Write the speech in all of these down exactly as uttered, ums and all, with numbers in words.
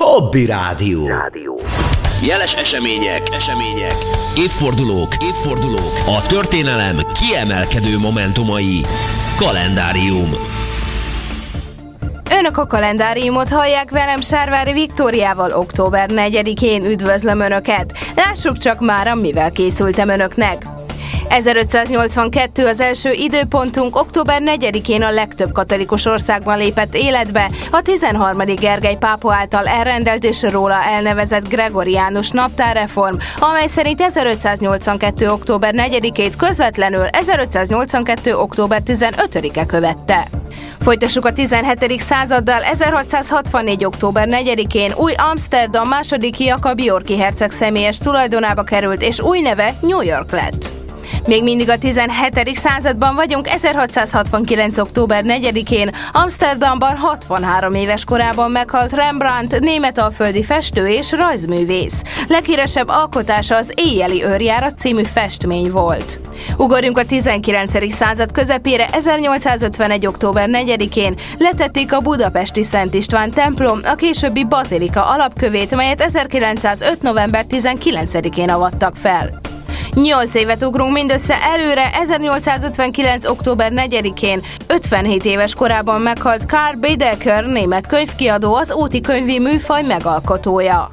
Hobby Rádió. Rádió. Jeles események, események, évfordulók, évfordulók, a történelem kiemelkedő momentumai. Kalendárium. Önök a kalendáriumot hallják, velem Sárvári Viktóriával október negyedikén. Üdvözlöm Önöket! Lássuk csak már, mivel készültem Önöknek. ezerötszáznyolcvankettő az első időpontunk, október negyedikén a legtöbb katolikus országban lépett életbe a tizenharmadik Gergely pápa által elrendelt és róla elnevezett gregoriánus naptárreform, amely szerint ezerötszáznyolcvankettő október negyedikét közvetlenül ezerötszáznyolcvankettő október tizenötödike követte. Folytassuk a tizenhetedik századdal. ezerhatszázhatvannégy október negyedikén Új Amsterdam második Jakab Yorki herceg személyes tulajdonába került, és új neve New York lett. Még mindig a tizenhetedik században vagyunk. ezerhatszázhatvankilenc október negyedikén Amsterdamban hatvanhárom éves korában meghalt Rembrandt, német alföldi festő és rajzművész. Leghíresebb alkotása az Éjjeli őrjárat című festmény volt. Ugorjunk a tizenkilencedik század közepére. ezernyolcszázötvenegy október negyedikén letették a budapesti Szent István templom a későbbi bazilika alapkövét, melyet ezerkilencszázöt november tizenkilencedikén avattak fel. Nyolc évet ugrunk mindössze előre. ezernyolcszázötvenkilenc október negyedikén ötvenhét éves korában meghalt Karl Baedeker, német könyvkiadó, az óti könyvi műfaj megalkotója.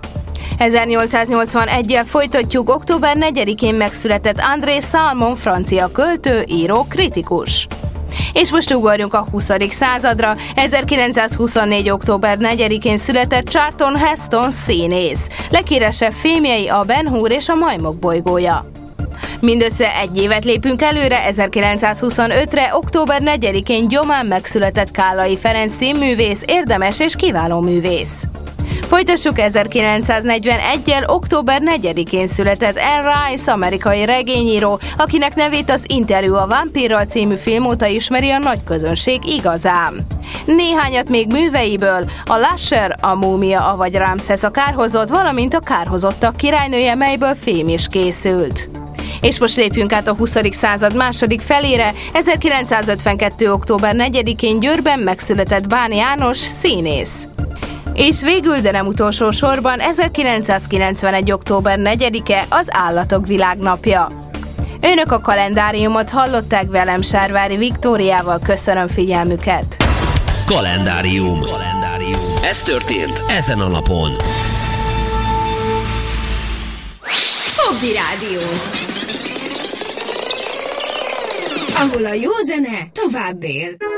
ezernyolcszáznyolcvanegyel folytatjuk. Október negyedikén megszületett André Salmon, francia költő, író, kritikus. És most ugorjunk a huszadik századra. ezerkilencszázhuszonnégy október negyedikén született Charlton Heston, színész. Leghíresebb filmjei a Ben Hur és a Majmok bolygója. Mindössze egy évet lépünk előre. ezerkilencszázhuszonötre október negyedikén Gyomán megszületett Kállai Ferenc színművész, érdemes és kiváló művész. Folytassuk ezerkilencszáznegyvenegyel. október negyedikén született Anne Rice, amerikai regényíró, akinek nevét az Interjú a vámpírral című film óta ismeri a nagy közönség igazán. Néhányat még műveiből: a Lasher, a Múmia, avagy Ramszesz a kárhozott, valamint a Kárhozottak királynője, melyből film is készült. És most lépjünk át a huszadik század második felére. ezerkilencszázötvenkettő október negyedikén Győrben megszületett Bán János, színész. És végül, de nem utolsó sorban, ezerkilencszázkilencvenegy október negyedike az Állatok Világnapja. Önök a kalendáriumot hallották, velem Sárvári Viktóriával. Köszönöm figyelmüket! Kalendárium. Kalendárium. Ez történt ezen a napon. Hobby Rádió, ahol a jó zene tovább él.